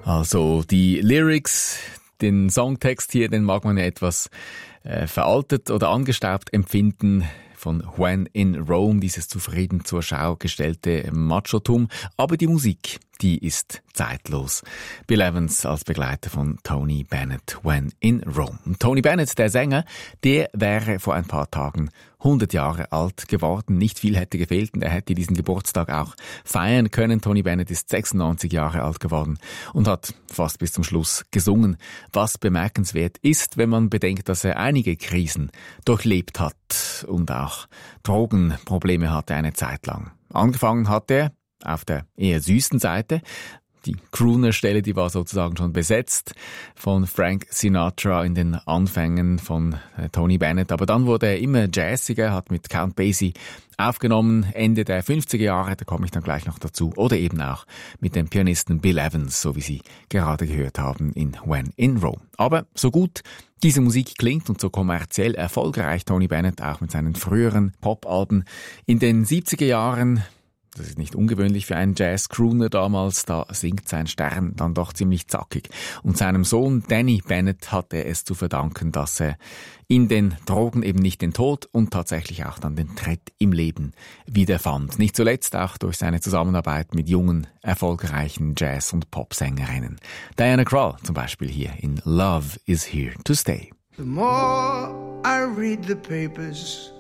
Also die Lyrics, den Songtext hier, den mag man ja etwas veraltet oder angestaubt empfinden. Von When in Rome, dieses zufrieden zur Schau gestellte Machotum. Aber die Musik, die ist zeitlos. Bill Evans als Begleiter von Tony Bennett, When in Rome. Und Tony Bennett, der Sänger, der wäre vor ein paar Tagen 100 Jahre alt geworden. Nicht viel hätte gefehlt und er hätte diesen Geburtstag auch feiern können. Tony Bennett ist 96 Jahre alt geworden und hat fast bis zum Schluss gesungen. Was bemerkenswert ist, wenn man bedenkt, dass er einige Krisen durchlebt hat und auch Drogenprobleme hatte eine Zeit lang. Angefangen hat er auf der eher süßen Seite. Die Crooner-Stelle, die war sozusagen schon besetzt von Frank Sinatra in den Anfängen von Tony Bennett. Aber dann wurde er immer jazziger, hat mit Count Basie aufgenommen, Ende der 50er Jahre, da komme ich dann gleich noch dazu. Oder eben auch mit dem Pianisten Bill Evans, so wie Sie gerade gehört haben in When in Rome. Aber so gut diese Musik klingt und so kommerziell erfolgreich Tony Bennett auch mit seinen früheren Pop-Alben in den 70er Jahren, das ist nicht ungewöhnlich für einen Jazz-Crooner damals, da singt sein Stern dann doch ziemlich zackig. Und seinem Sohn Danny Bennett hat er es zu verdanken, dass er in den Drogen eben nicht den Tod und tatsächlich auch dann den Tritt im Leben wiederfand. Nicht zuletzt auch durch seine Zusammenarbeit mit jungen, erfolgreichen Jazz- und Popsängerinnen. Diana Krall zum Beispiel hier in Love is Here to Stay. The more I read the papers,